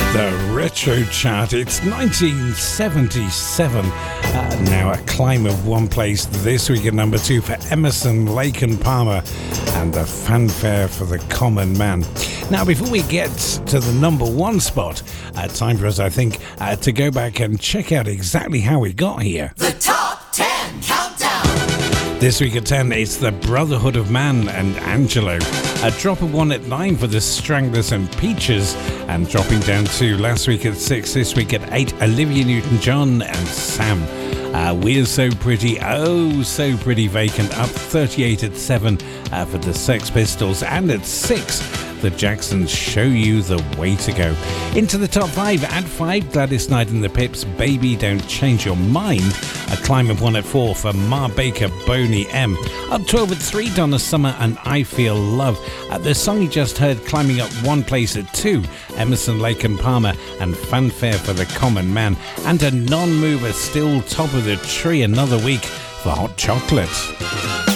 The Retro Chart. It's 1977. Now a climb of one place this week at number 2 for Emerson, Lake and Palmer, and the Fanfare for the Common Man. Now, before we get to the number 1 spot, time for us, I think, to go back and check out exactly how we got here. The Top 10 Countdown. This week at 10, it's the Brotherhood of Man and Angelo. A drop of 1 at 9 for the Stranglers and Peaches, and dropping down to last week at 6, this week at 8, Olivia Newton-John and Sam. We're So Pretty, oh so pretty vacant, up 38 at 7 for the Sex Pistols, and at 6, the Jacksons Show You the Way to Go. Into the top 5 at 5, Gladys Knight and the Pips, Baby Don't Change Your Mind. A climb of 1 at 4 for Ma Baker, Boney M. Up 12 at 3, Donna Summer and I Feel Love. The song you just heard climbing up 1 place at 2, Emerson, Lake and Palmer and Fanfare for the Common Man. And a non-mover still top of the tree another week for Hot Chocolate.